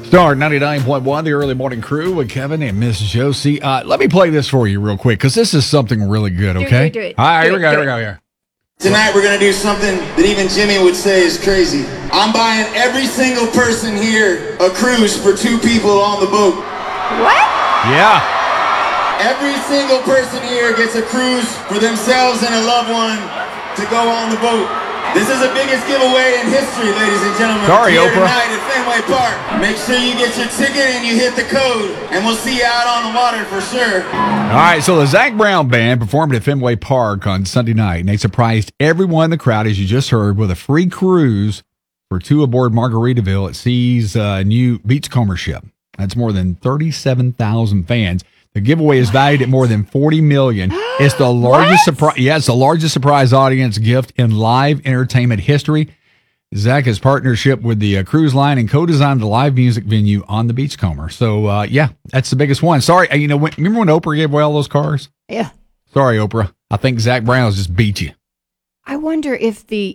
Star 99.1, the early morning crew with Kevin and Miss Josie. Let me play this for you real quick because this is something really good, okay? Do it. All right, here we go. Here. Tonight we're going to do something that even Jimmy would say is crazy. I'm buying every single person here a cruise for 2 people on the boat. What? Yeah. Every single person here gets a cruise for themselves and a loved one to go on the boat. This is the biggest giveaway in history, ladies and gentlemen. Sorry, here Oprah. Tonight at Fenway Park. Make sure you get your ticket and you hit the code, and we'll see you out on the water for sure. All right, so the Zac Brown Band performed at Fenway Park on Sunday night, and they surprised everyone in the crowd, as you just heard, with a free cruise for 2 aboard Margaritaville at Sea's new Beachcomber ship. That's more than 37,000 fans. The giveaway is valued at more than $40 million. It's the largest surprise. Yeah, it's the largest surprise audience gift in live entertainment history. Zac has partnership with the cruise line and co-designed the live music venue on the Beachcomber. So, yeah, that's the biggest one. Sorry, remember when Oprah gave away all those cars? Yeah. Sorry, Oprah. I think Zac Brown's just beat you. I wonder if the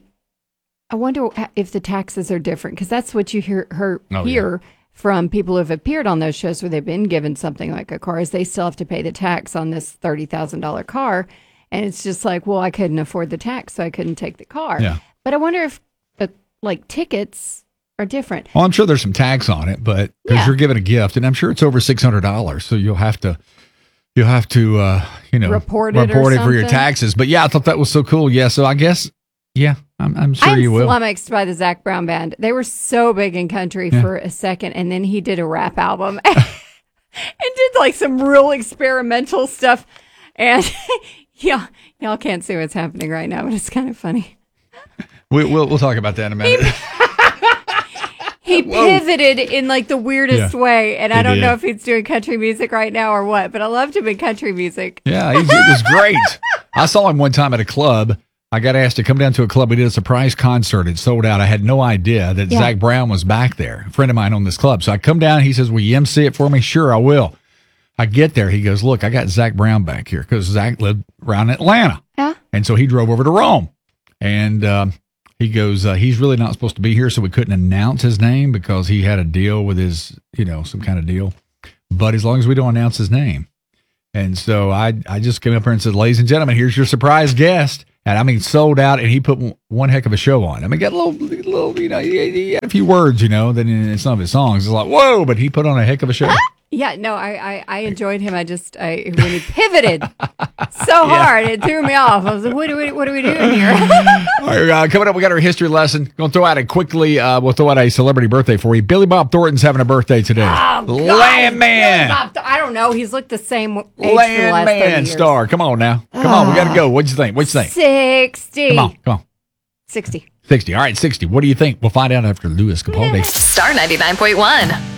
taxes are different, because that's what you hear from people who have appeared on those shows where they've been given something like a car, is they still have to pay the tax on this $30,000 car. And it's just like, well, I couldn't afford the tax, so I couldn't take the car. Yeah. But I wonder if tickets are different. Well, I'm sure there's some tax on it, but because you're giving a gift, and I'm sure it's over $600, so you'll have to report it for your taxes. But yeah, I thought that was so cool. Yeah, so I guess I'm sure you will. I'm flummoxed by the Zac Brown Band. They were so big in country for a second, and then he did a rap album and did like some real experimental stuff. And y'all can't see what's happening right now, but it's kind of funny. We'll talk about that in a minute. He pivoted in like the weirdest way, and I don't know if he's doing country music right now or what, but I loved him in country music. Yeah, it was great. I saw him one time at a club. I got asked to come down to a club. We did a surprise concert. It sold out. I had no idea that Zac Brown was back there, a friend of mine on this club. So I come down. He says, will you MC it for me? Sure, I will. I get there. He goes, look, I got Zac Brown back here because Zac lived around Atlanta. Yeah. And so he drove over to Rome. And he goes, he's really not supposed to be here, so we couldn't announce his name because he had a deal with his, some kind of deal. But as long as we don't announce his name. And so I just came up here and said, ladies and gentlemen, here's your surprise guest. And I mean, sold out, and he put one heck of a show on. I mean, got a little, he had a few words, then in some of his songs. It's like, whoa, but he put on a heck of a show. Yeah, no, I enjoyed him. When he pivoted so hard, it threw me off. I was like, what are we doing here? All right, coming up, we got our history lesson. Going to throw out we'll throw out a celebrity birthday for you. Billy Bob Thornton's having a birthday today. Oh, Landman. I don't know. He's looked the same age for the last 30 years. Landman star. Come on now. Come on, we got to go. What'd you think? 60. Come on. 60. 60. All right, 60. What do you think? We'll find out after Louis Capaldi. Star 99.1.